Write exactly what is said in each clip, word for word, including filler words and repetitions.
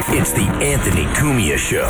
It's the Anthony Cumia Show.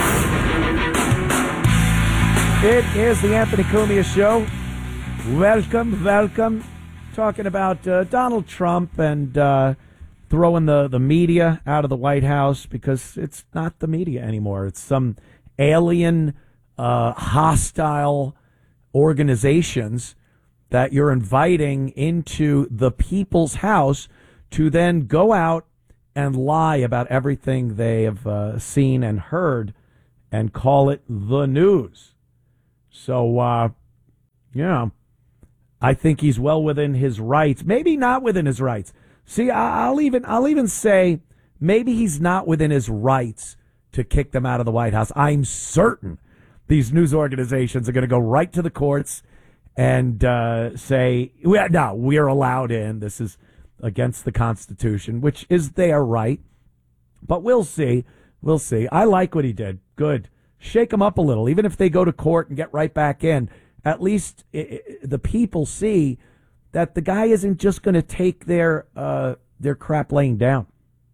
It is the Anthony Cumia Show. Welcome, welcome. Talking about uh, Donald Trump and uh, throwing the, the media out of the White House because it's not the media anymore. It's some alien, uh, hostile organizations that you're inviting into the people's house to then go out and lie about everything they have uh, seen and heard and call it the news. So, uh, yeah, I think he's well within his rights. Maybe not within his rights. See, I'll even I'll even say maybe he's not within his rights to kick them out of the White House. I'm certain these news organizations are going to go right to the courts and uh, say, no, we're allowed in. This is against the Constitution, which is their right. But we'll see. We'll see. I like what he did. Good. Shake them up a little. Even if they go to court and get right back in, at least it, it, the people see that the guy isn't just going to take their uh, their crap laying down.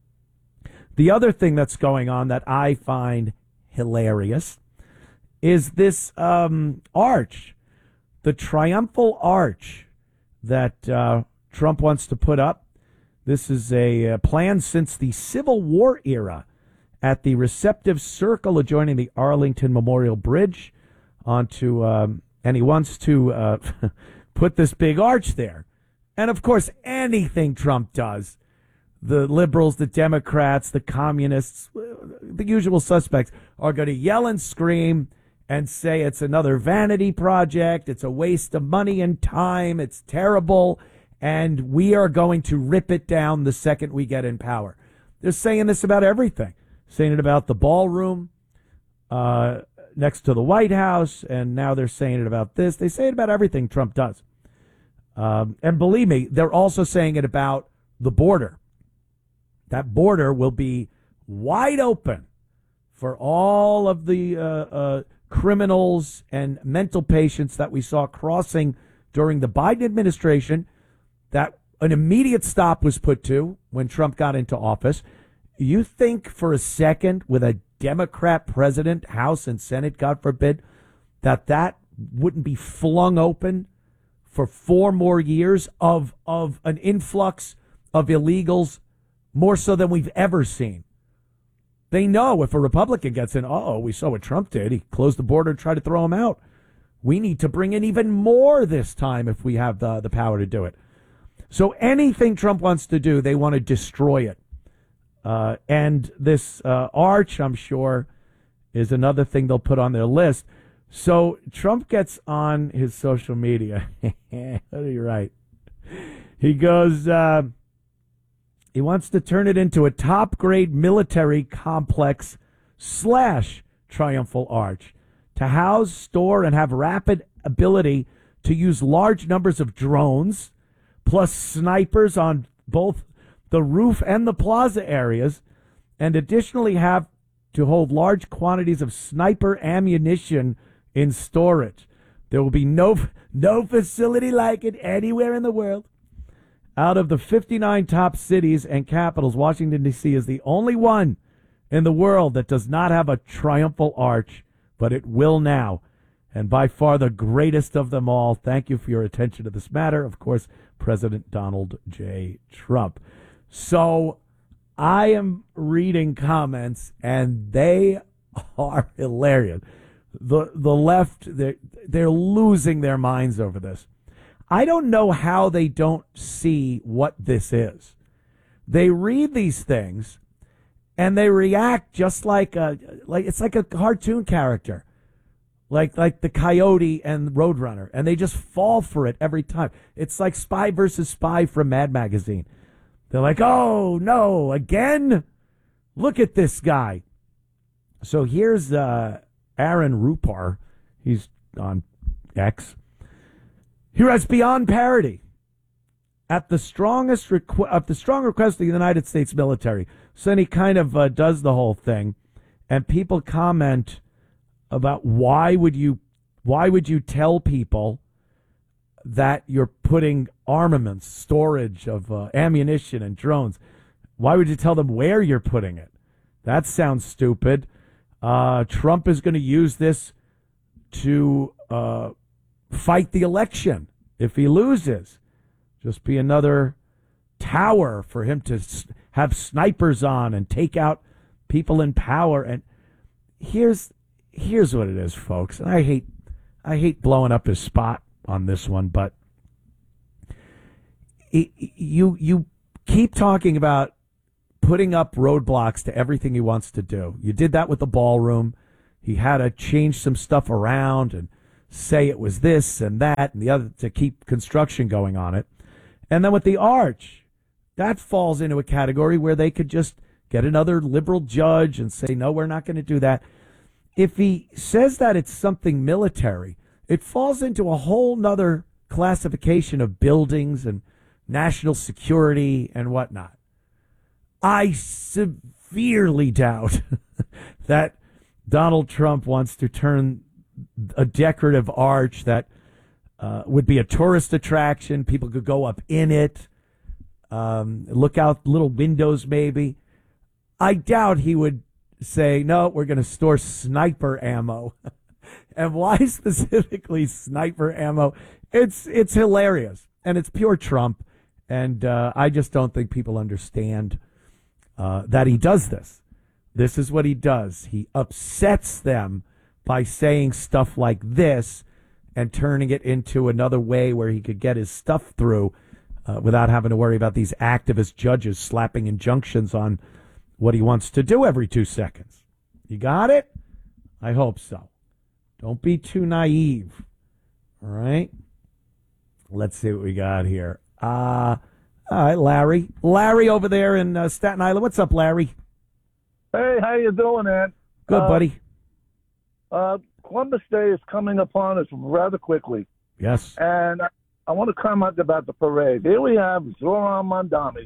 The other thing that's going on that I find hilarious is this um, arch, the triumphal arch that uh, Trump wants to put up. This is a, a plan since the Civil War era at the receptive circle adjoining the Arlington Memorial Bridge onto, um, and he wants to uh, put this big arch there. And, of course, anything Trump does, the liberals, the Democrats, the communists, the usual suspects are going to yell and scream and say it's another vanity project, it's a waste of money and time, it's terrible, and we are going to rip it down the second we get in power. They're saying this about everything. Saying it about the ballroom uh, next to the White House, and now they're saying it about this. They say it about everything Trump does. Um, and believe me, they're also saying it about the border. That border will be wide open for all of the uh, uh, criminals and mental patients that we saw crossing during the Biden administration, that an immediate stop was put to when Trump got into office. You think for a second with a Democrat president, House and Senate, God forbid, that that wouldn't be flung open for four more years of of an influx of illegals, more so than we've ever seen? They know if a Republican gets in, uh-oh, we saw what Trump did. He closed the border and tried to throw him out. We need to bring in even more this time if we have the, the power to do it. So anything Trump wants to do, they want to destroy it. Uh, and this uh, arch, I'm sure, is another thing they'll put on their list. So Trump gets on his social media. You're right. He goes, uh, he wants to turn it into a top-grade military complex slash triumphal arch to house, store, and have rapid ability to use large numbers of drones, plus snipers on both the roof and the plaza areas, and additionally have to hold large quantities of sniper ammunition in storage. There will be no no facility like it anywhere in the world. Out of the fifty-nine top cities and capitals, Washington, D C is the only one in the world that does not have a triumphal arch, but it will now. And by far the greatest of them all. Thank you for your attention to this matter. Of course, President Donald J. Trump. So I am reading comments, and they are hilarious. The the left, they're, they're losing their minds over this. I don't know how they don't see what this is. They read these things, and they react just like a like it's like a cartoon character. Like like the Coyote and Roadrunner, and they just fall for it every time. It's like Spy versus Spy from Mad Magazine. They're like, oh, no, again? Look at this guy. So here's uh, Aaron Rupar. He's on X. He writes, beyond parody. At the strongest requ- at the strong request of the United States military. So then he kind of uh, does the whole thing. And people comment about why would you why would you tell people that you're putting armaments, storage of uh, ammunition and drones? Why would you tell them where you're putting it? That sounds stupid. Uh, Trump is going to use this to uh, fight the election if he loses. Just be another tower for him to s- have snipers on and take out people in power. And here's here's what it is, folks. And I hate I hate blowing up his spot on this one, but it, you you keep talking about putting up roadblocks to everything he wants to do. You did that with the ballroom. He had to change some stuff around and say it was this and that and the other to keep construction going on it. And then with the arch, that falls into a category where they could just get another liberal judge and say, no, we're not going to do that. If he says that it's something military, it falls into a whole nother classification of buildings and national security and whatnot. I severely doubt that Donald Trump wants to turn a decorative arch that uh, would be a tourist attraction. People could go up in it, um, look out little windows maybe. I doubt he would say, no, we're going to store sniper ammo. And why specifically sniper ammo? It's it's hilarious, and it's pure Trump. And uh, I just don't think people understand uh, that he does this. This is what he does. He upsets them by saying stuff like this and turning it into another way where he could get his stuff through uh, without having to worry about these activist judges slapping injunctions on what he wants to do every two seconds. You got it? I hope so. Don't be too naive. All right? Let's see what we got here. Uh, all right, Larry. Larry over there in uh, Staten Island. What's up, Larry? Hey, how you doing, man? Good, uh, buddy. Uh, Columbus Day is coming upon us rather quickly. Yes. And I, I want to comment about the parade. Here we have Zoran Mondani,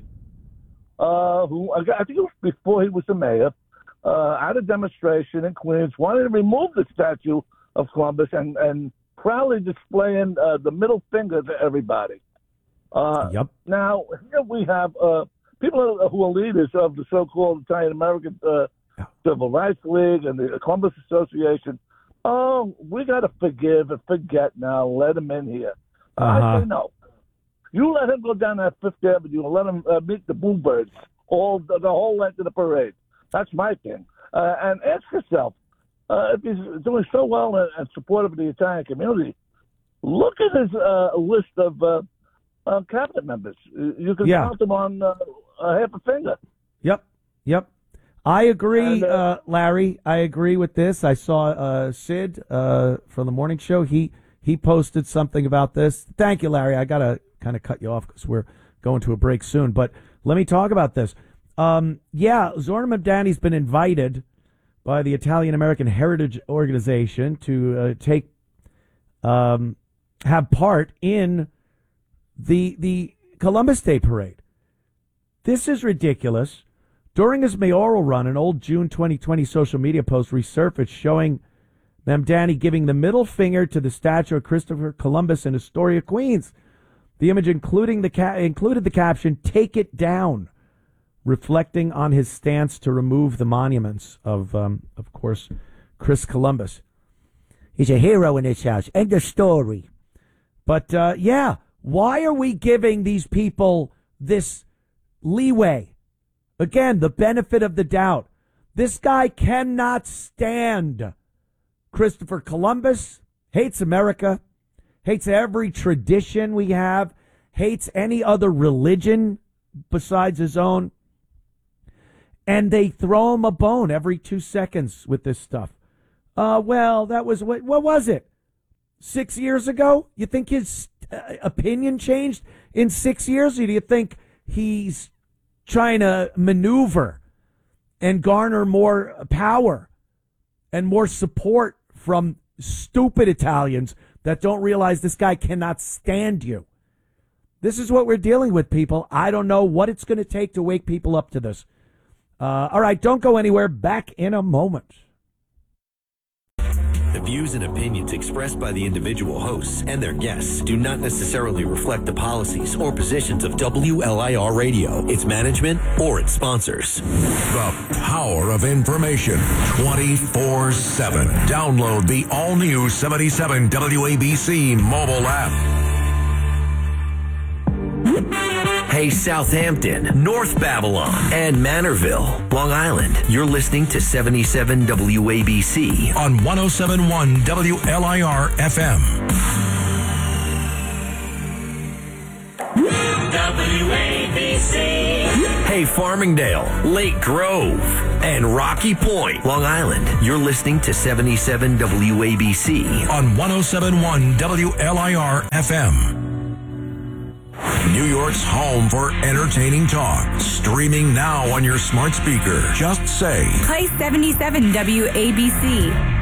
uh, who I think it was before he was the mayor, uh, at a demonstration in Queens, wanted to remove the statue of Columbus and, and proudly displaying uh, the middle finger to everybody. Uh, yep. Now, here we have uh, people who are leaders of the so-called Italian-American uh, Civil Rights League and the Columbus Association. Oh, we got to forgive and forget now. Let him in here. Uh-huh. I say no. You let him go down that Fifth Avenue and let him uh, meet the Bluebirds all the, the whole length of the parade. That's my thing. Uh, and ask yourself, uh, if he's doing so well and, and supportive of the Italian community, look at his uh, list of uh, uh, cabinet members. You can yeah. count them on uh, a half a finger. Yep, yep. I agree, and, uh, uh, Larry. I agree with this. I saw uh, Sid uh, from the morning show. He he posted something about this. Thank you, Larry. I got to kind of cut you off because we're going to a break soon. But let me talk about this. Um, yeah, Zoran Mondani's been invited by the Italian American Heritage Organization to uh, take um, have part in the the Columbus Day Parade. This is ridiculous. During his mayoral run, an old June twenty twenty social media post resurfaced showing Mondani giving the middle finger to the statue of Christopher Columbus in Astoria, Queens. The image including the ca- included the caption, "Take it down," reflecting on his stance to remove the monuments of, um, of course, Chris Columbus. He's a hero in this house. End of story. But, uh, yeah, why are we giving these people this leeway? Again, the benefit of the doubt. This guy cannot stand Christopher Columbus, hates America, hates every tradition we have, hates any other religion besides his own. And they throw him a bone every two seconds with this stuff. Uh, well, that was, what, what was it? Six years ago? You think his uh, opinion changed in six years? Or do you think he's trying to maneuver and garner more power and more support from stupid Italians that don't realize this guy cannot stand you? This is what we're dealing with, people. I don't know what it's going to take to wake people up to this. Uh, all right, don't go anywhere. Back in a moment. The views and opinions expressed by the individual hosts and their guests do not necessarily reflect the policies or positions of W L I R Radio, its management, or its sponsors. The power of information twenty-four seven. Download the all-new seventy-seven W A B C mobile app. Hey, Southampton, North Babylon, and Manorville, Long Island. You're listening to seventy-seven W A B C on one oh seven point one W L I R F M. W A B C. Hey, Farmingdale, Lake Grove, and Rocky Point, Long Island. You're listening to seventy-seven W A B C on one oh seven point one W L I R F M. New York's home for entertaining talk. Streaming now on your smart speaker. Just say, play seventy-seven W A B C.